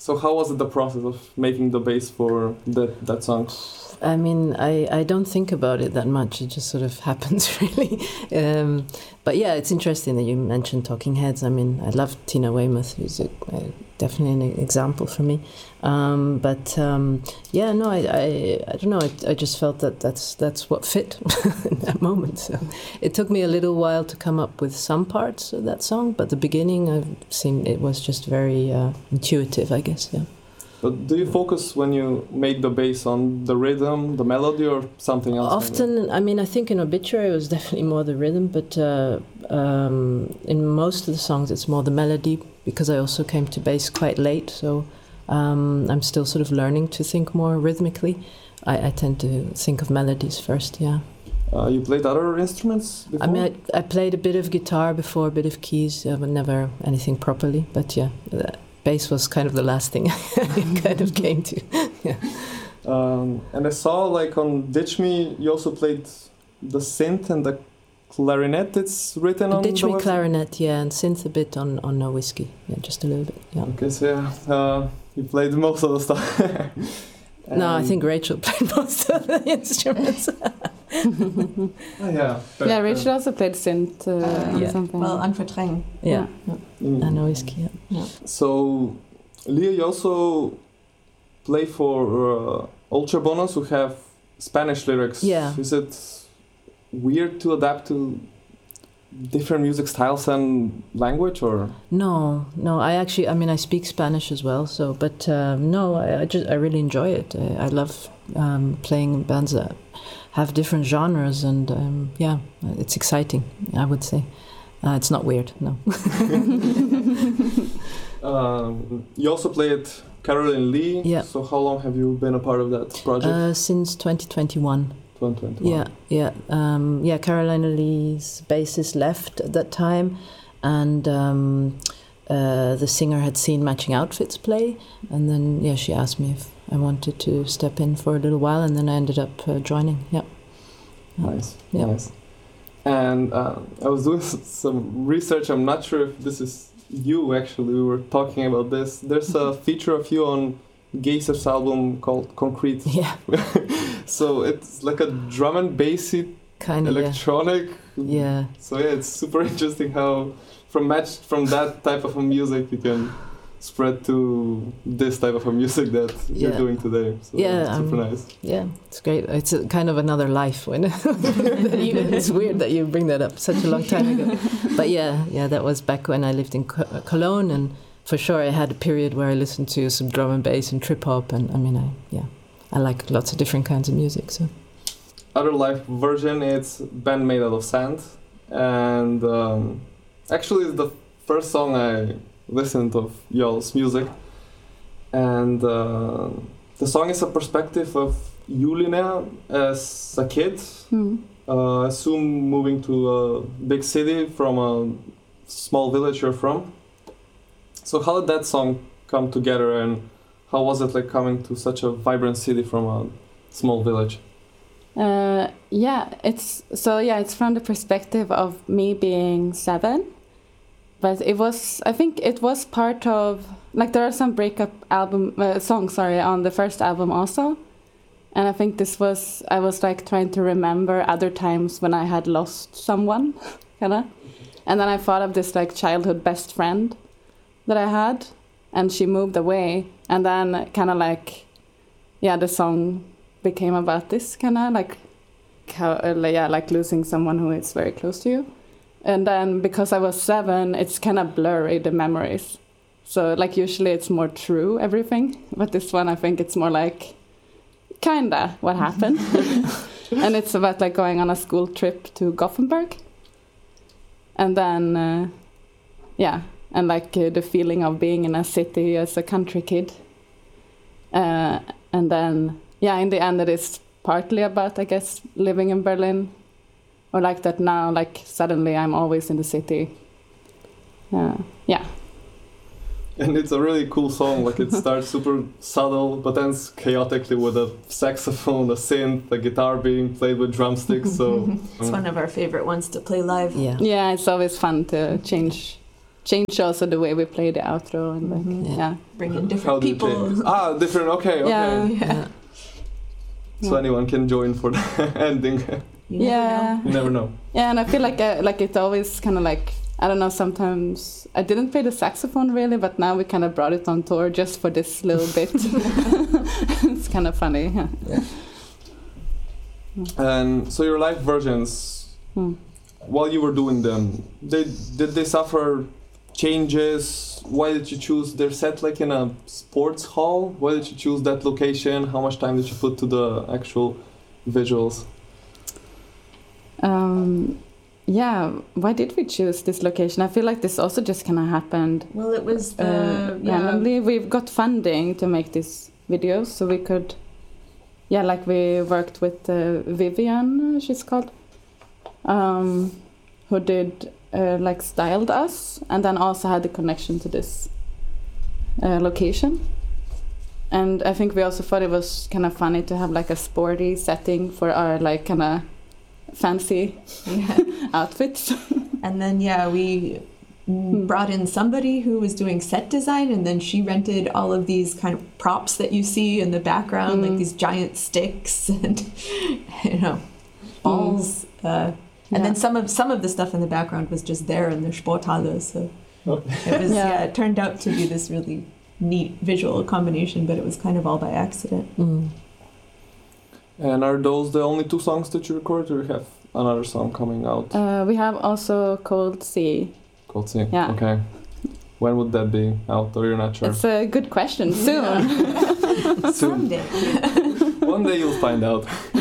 So how was it the process of making the bass for that song? I mean, I don't think about it that much. It just sort of happens, really. But yeah, it's interesting that you mentioned Talking Heads. I mean, I love Tina Weymouth, who's definitely an example for me. Yeah, no, I don't know. I just felt that that's what fit in that moment. So it took me a little while to come up with some parts of that song, but the beginning, it was just very intuitive, I guess. Yeah. But do you focus when you make the bass on the rhythm, the melody, or something else? Often, I mean, I think in Obituary it was definitely more the rhythm, but in most of the songs it's more the melody, because I also came to bass quite late, so I'm still sort of learning to think more rhythmically. I tend to think of melodies first, yeah. You played other instruments before? I mean, I played a bit of guitar before, a bit of keys, but never anything properly, but yeah. Bass was kind of the last thing I kind of came to. Yeah. And I saw, like, on Ditch Me, you also played the synth and the clarinet. It's written on Ditch Me clarinet, yeah, and synth a bit on No Whiskey. Yeah, just a little bit. Yeah. Okay, so yeah, you played most of the stuff. No, I think Rachel played most of the instruments. Yeah, Rachel also played synth or something. Well, on Verdrängen. Yeah. And No Whiskey, yeah. So, Leah, you also play for Ultra Bonus, who have Spanish lyrics. Yeah. Is it weird to adapt to different music styles and language, or? No. I speak Spanish as well. So, but no, I really enjoy it. I love playing bands that have different genres, and yeah, it's exciting, I would say. It's not weird, no. You also played Caroline Lee. Yeah. So how long have you been a part of that project? Since 2021. 2021. Yeah. Carolina Lee's bassist left at that time, and the singer had seen Matching Outfits play, and then she asked me if I wanted to step in for a little while, and then I ended up joining. Yeah. Nice. Yeah. Nice. And I was doing some research. I'm not sure if this is you, actually. We were talking about this. There's a feature of you on Geysers' album called Concrete. Yeah. So it's like a drum and bassy kind of electronic. Yeah. So yeah, it's super interesting how from that type of a music you can spread to this type of a music that you're doing today. So it's super nice. Yeah, it's great. It's kind of another life. When it's weird that you bring that up such a long time ago. But yeah, that was back when I lived in Cologne, and for sure I had a period where I listened to some drum and bass and trip hop, and I like lots of different kinds of music. So other live version, it's Band Made Out of Sand, and actually it's the first song I listened of y'all's music, and the song is a perspective of you, Linnea, as a kid, assume moving to a big city from a small village you're from. So how did that song come together, and how was it like coming to such a vibrant city from a small village? It's from the perspective of me being 7. But I think it was part of, like, there are some breakup songs on the first album also. And I think I was like trying to remember other times when I had lost someone, kinda. And then I thought of this like childhood best friend that I had, and she moved away. And then kinda like, the song became about this kinda like, how, like losing someone who is very close to you. And then because I was 7, it's kind of blurry, the memories. So like usually it's more true, everything. But this one, I think it's more like kinda what happened. And it's about like going on a school trip to Gothenburg. And then, and like the feeling of being in a city as a country kid. And then, in the end it is partly about, I guess, living in Berlin. Or like that now, like suddenly I'm always in the city. And it's a really cool song. Like it starts super subtle, but ends chaotically with a saxophone, a synth, a guitar being played with drumsticks. So it's one of our favorite ones to play live. Yeah. Yeah, it's always fun to change change also the way we play the outro and like, yeah. Bring in How different do you people. change? Different. Okay. Yeah. Yeah. So anyone can join for the ending. You never know. You never know. Yeah, and I feel like it's always kind of like, I don't know, sometimes I didn't play the saxophone really, but now we kind of brought it on tour just for this little bit. It's kind of funny. Yeah. And so your live versions, while you were doing them, did they suffer changes? Why did you choose their set like in a sports hall? Why did you choose that location? How much time did you put to the actual visuals? Yeah, why did we choose this location? I feel like this also just kind of happened. Well, it was randomly. We've got funding to make these videos, so we could, like we worked with Vivian, she's called, who did like styled us, and then also had the connection to this location. And I think we also thought it was kind of funny to have like a sporty setting for our like kind of fancy outfits. And then we brought in somebody who was doing set design, and then she rented all of these kind of props that you see in the background, like these giant sticks and balls. And then some of the stuff in the background was just there in the Sporthalle. So it was it turned out to be this really neat visual combination, but it was kind of all by accident. And are those the only 2 songs that you recorded, or you have another song coming out? We have also Cold Sea. Cold Sea. Yeah. Okay. When would that be out, or you're not sure? It's a good question. Soon. Someday. One day you'll find out.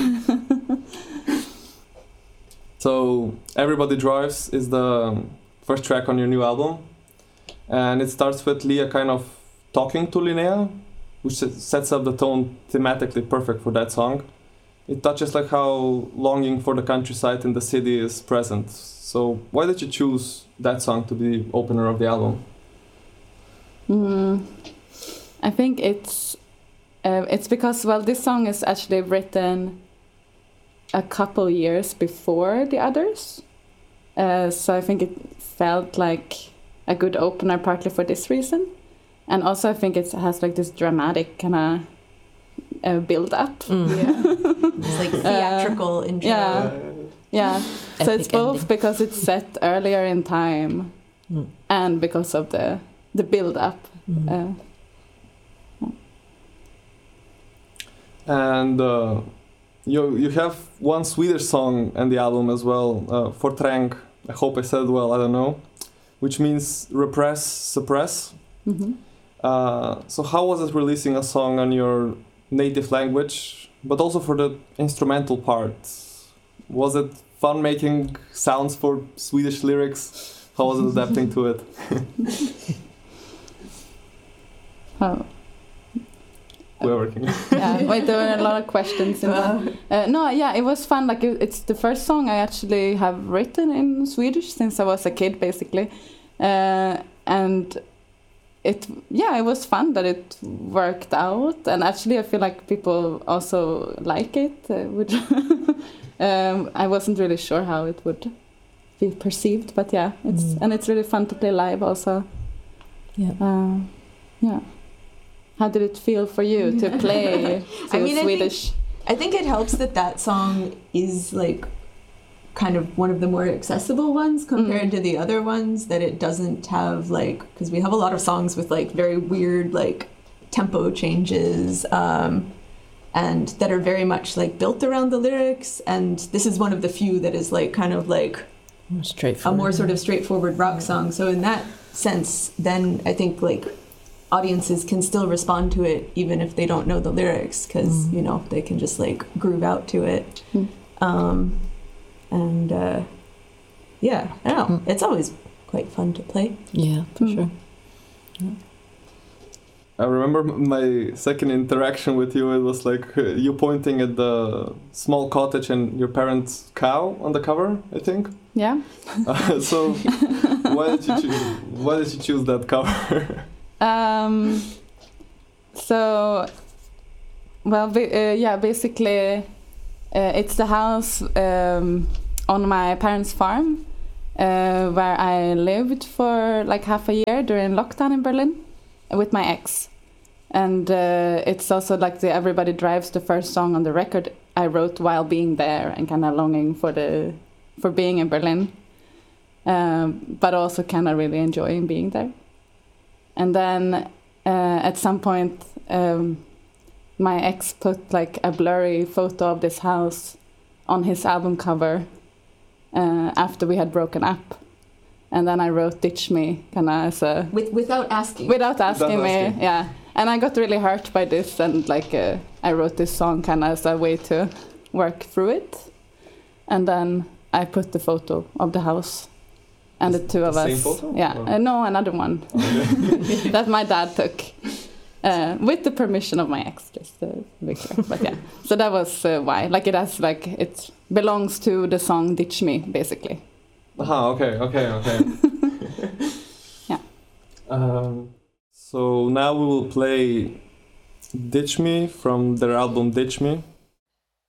So Everybody Drives is the first track on your new album, and it starts with Leah kind of talking to Linnea, which sets up the tone thematically perfect for that song. It touches like how longing for the countryside in the city is present. So why did you choose that song to be the opener of the album? I think it's because this song is actually written a couple years before the others, so I think it felt like a good opener partly for this reason, and also I think it has like this dramatic kind of build up. It's like theatrical intro. So it's both ending. Because it's set earlier in time and because of the build up. And you have one Swedish song in the album as well, Forträng, I hope I said it well, I don't know, which means repress, suppress. So how was it releasing a song on your native language, but also for the instrumental part? Was it fun making sounds for Swedish lyrics? How was it adapting to it? Whoever can. Wait, there were a lot of questions in that. It was fun. Like it's the first song I actually have written in Swedish since I was a kid, basically, and it was fun that it worked out. And actually, I feel like people also like it. Which I wasn't really sure how it would be perceived, but it's really fun to play live also. How did it feel for you to play Swedish? I think it helps that song is like kind of one of the more accessible ones compared to the other ones, that it doesn't have like, because we have a lot of songs with like very weird like tempo changes and that are very much like built around the lyrics, and this is one of the few that is like kind of like a more sort of straightforward rock song. So in that sense, then I think like audiences can still respond to it even if they don't know the lyrics, because they can just like groove out to it. I don't know, it's always quite fun to play. For sure. I remember my second interaction with you. It was like you pointing at the small cottage and your parents' cow on the cover, I think. So why did you choose that cover? Basically, it's the house on my parents' farm, where I lived for like half a year during lockdown in Berlin with my ex. And it's also like the Everybody Drives, the first song on the record I wrote while being there and kind of longing for being in Berlin, but also kind of really enjoying being there. And then at some point, my ex put like a blurry photo of this house on his album cover after we had broken up. And then I wrote "Ditch Me" kind of as a... Without asking. Without asking me, asking. yeah. And I got really hurt by this, and like I wrote this song kind of as a way to work through it. And then I put the photo of the house and the two of us. Same photo? Yeah, no, another one that my dad took with the permission of my ex, just to be clear. But yeah, so that was why. Like it belongs to the song "Ditch Me," basically. Okay. Yeah. So now we will play "Ditch Me" from their album "Ditch Me."